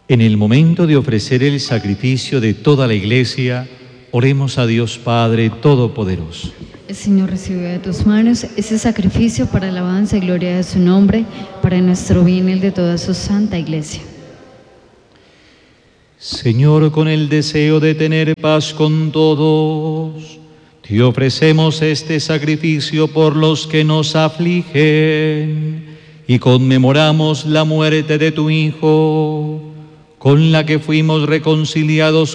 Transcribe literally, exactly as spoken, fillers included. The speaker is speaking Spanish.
En el momento de ofrecer el sacrificio de toda la Iglesia, oremos a Dios Padre Todopoderoso. El Señor recibe de tus manos ese sacrificio para alabanza y gloria de su nombre, para nuestro bien y el de toda su santa Iglesia. Señor, con el deseo de tener paz con todos, te ofrecemos este sacrificio por los que nos afligen y conmemoramos la muerte de tu Hijo, con la que fuimos reconciliados